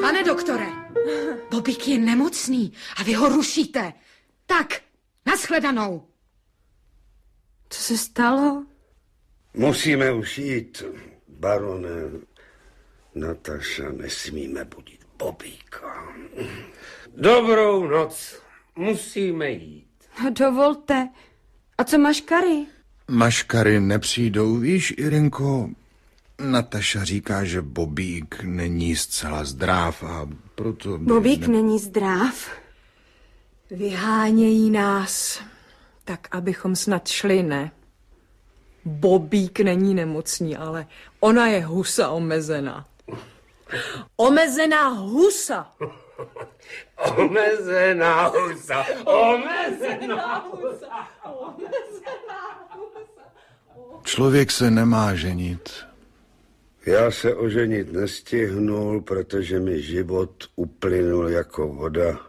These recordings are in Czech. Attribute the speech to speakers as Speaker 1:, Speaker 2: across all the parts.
Speaker 1: Pane doktore, Bobík je nemocný a vy ho rušíte. Tak, nashledanou.
Speaker 2: Co se stalo?
Speaker 3: Musíme už jít, barone. Nataša, nesmíme budit Bobíka.
Speaker 4: Dobrou noc. Musíme jít.
Speaker 2: Dovolte. A co maškary?
Speaker 5: Maškary nepřijdou, víš, Irinko? Nataša říká, že Bobík není zcela zdrav a proto...
Speaker 2: Bobík není zdrav?
Speaker 6: Vyhánějí nás, tak abychom snad šli, ne? Bobík není nemocný, ale ona je husa omezená. Omezená husa!
Speaker 4: Omezená husa! Omezená husa!
Speaker 5: Člověk se nemá ženit.
Speaker 3: Já se oženit nestihnul, protože mi život uplynul jako voda.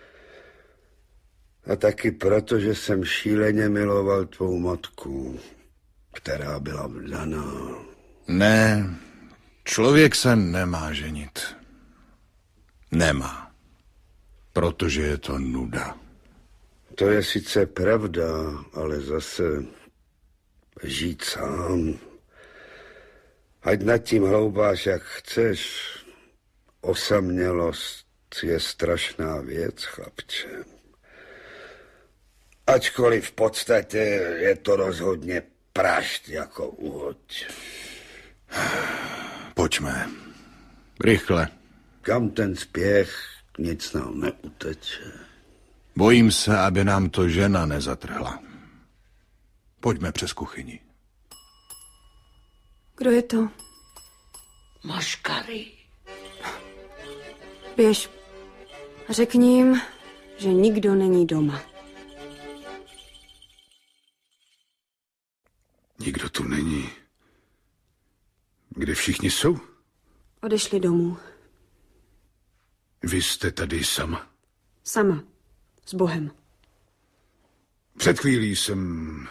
Speaker 3: A taky proto, že jsem šíleně miloval tvou matku, která byla vdaná.
Speaker 5: Ne, člověk se nemá ženit. Nemá. Protože je to nuda.
Speaker 3: To je sice pravda, ale zase žít sám. Ať nad tím hloubáš, jak chceš. Osamělost je strašná věc, chlapče. Ačkoliv v podstatě je to rozhodně prašť jako uhoď.
Speaker 5: Pojďme. Rychle.
Speaker 3: Kam ten spěch, nic nám neuteče.
Speaker 5: Bojím se, aby nám to žena nezatrhla. Pojďme přes kuchyni.
Speaker 2: Kdo je to?
Speaker 1: Maškary.
Speaker 2: Běž. Řekni jim, že nikdo není doma.
Speaker 7: Nikdo tu není. Kde všichni jsou?
Speaker 2: Odešli domů.
Speaker 7: Vy jste tady sama?
Speaker 2: Sama. S Bohem.
Speaker 7: Před chvílí jsem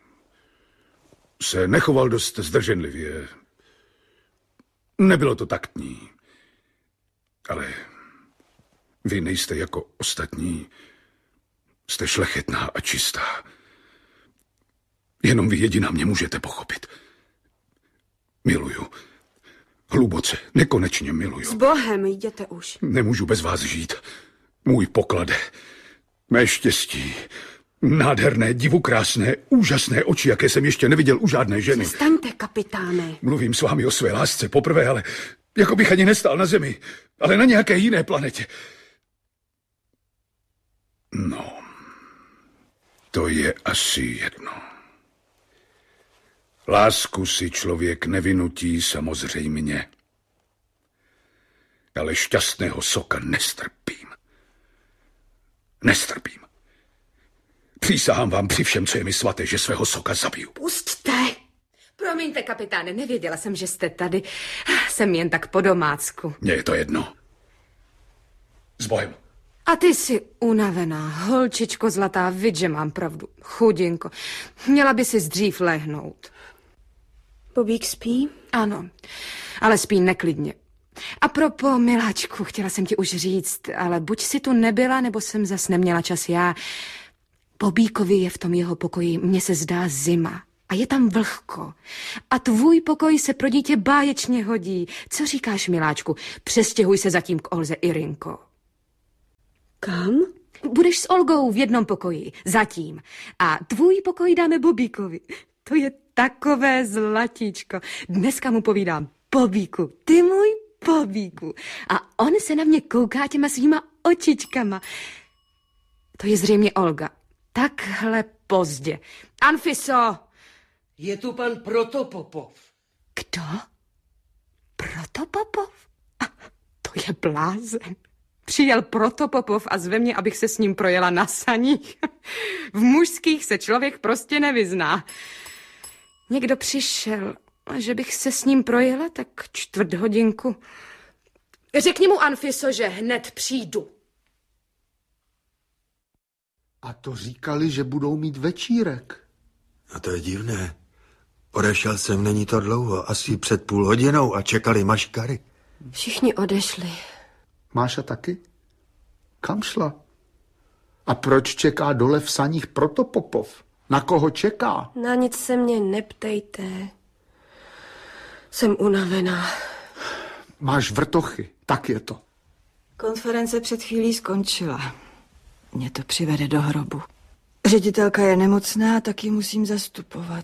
Speaker 7: se nechoval dost zdrženlivě. Nebylo to taktní. Ale vy nejste jako ostatní. Jste šlechetná a čistá. Jenom vy jediná mě můžete pochopit. Miluju. Hluboce, nekonečně miluju.
Speaker 2: S Bohem, jděte už.
Speaker 7: Nemůžu bez vás žít. Můj poklade. Mé štěstí. Nádherné, divokrásné, úžasné oči, jaké jsem ještě neviděl u žádné ženy.
Speaker 2: Přestaňte, kapitáne.
Speaker 7: Mluvím s vámi o své lásce poprvé, ale jako bych ani nestál na Zemi, ale na nějaké jiné planetě. No, to je asi jedno. Lásku si člověk nevynutí samozřejmě, ale šťastného soka nestrpím. Nestrpím. Přísahám vám při všem, co je mi svaté, že svého soka zabiju.
Speaker 1: Pusťte. Promiňte, kapitáne, nevěděla jsem, že jste tady. Jsem jen tak po domácku.
Speaker 7: Mně je to jedno. S Bohem.
Speaker 1: A ty jsi unavená, holčičko zlatá, vid, že mám pravdu. Chudinko, měla by si dřív lehnout.
Speaker 2: Bobík spí?
Speaker 1: Ano, ale spí neklidně. A propo, miláčku, chtěla jsem ti už říct, ale buď si tu nebyla, nebo jsem zas neměla čas já. Bobíkovi je v tom jeho pokoji, mně se zdá zima. A je tam vlhko. A tvůj pokoj se pro dítě báječně hodí. Co říkáš, miláčku? Přestěhuj se zatím k Olze, Irinko.
Speaker 2: Kam?
Speaker 1: Budeš s Olgou v jednom pokoji. Zatím. A tvůj pokoj dáme Bobíkovi. To je takové zlatíčko. Dneska mu povídám: Bobíku, ty můj Bobíku. A on se na mě kouká těma svýma očičkama. To je zřejmě Olga. Takhle pozdě. Anfiso!
Speaker 4: Je tu pan Protopopov.
Speaker 1: Kdo? Protopopov? To je blázen. Přijel Protopopov a zve mě, abych se s ním projela na saních. V mužských se člověk prostě nevyzná. Někdo přišel, že bych se s ním projela tak 4 hodinku. Řekni mu, Anfiso, že hned přijdu.
Speaker 8: A to říkali, že budou mít večírek.
Speaker 9: A to je divné. Odešel jsem, není to dlouho, asi před 30 minut a čekali maškary.
Speaker 2: Všichni odešli.
Speaker 8: Máša taky? Kam šla? A proč čeká dole v saních Protopopov? Na koho čeká?
Speaker 2: Na nic se mě neptejte. Jsem unavená.
Speaker 8: Máš vrtochy, tak je to.
Speaker 10: Konference před chvílí skončila. Mě to přivede do hrobu. Ředitelka je nemocná, tak ji musím zastupovat.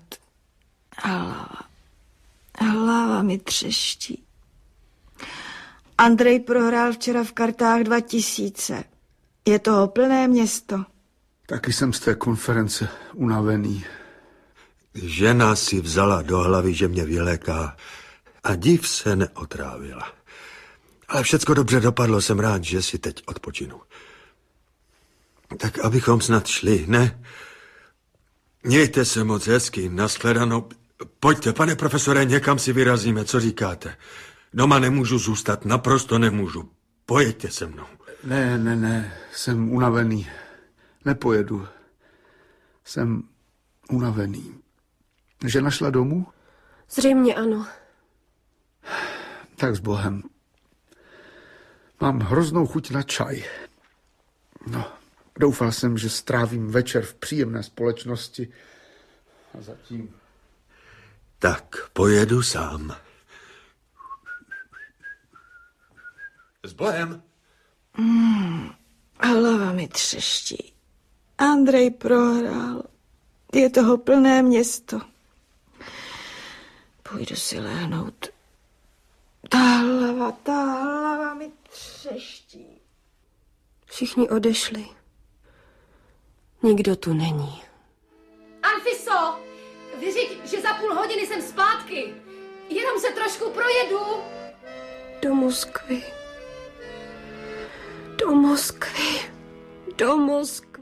Speaker 10: Hlava mi třeští. Andrej prohrál včera v kartách 2000. Je toho plné město.
Speaker 8: Taky jsem z té konference unavený.
Speaker 9: Žena si vzala do hlavy, že mě vyléká a div se neotrávila. Ale všecko dobře dopadlo, jsem rád, že si teď odpočinu. Tak abychom snad šli, ne? Mějte se moc hezky, nashledanou. Pojďte, pane profesore, někam si vyrazíme, co říkáte? Doma nemůžu zůstat, naprosto nemůžu. Pojeďte se mnou.
Speaker 8: Ne, jsem unavený. Nepojedu. Jsem unavený. Žena šla domů?
Speaker 2: Zřejmě ano.
Speaker 8: Tak s Bohem. Mám hroznou chuť na čaj. No, doufal jsem, že strávím večer v příjemné společnosti. A zatím...
Speaker 9: Tak, pojedu sám. S Bohem.
Speaker 10: Hlava mi třeští. Andrej prohrál. Je toho plné město. Půjdu si lehnout. Ta hlava mi třeští.
Speaker 2: Všichni odešli. Nikdo tu není.
Speaker 1: Anfiso, vyřiď, že za půl hodiny jsem zpátky. Jenom se trošku projedu.
Speaker 2: Do Moskvy. Do Moskvy. Do Moskvy.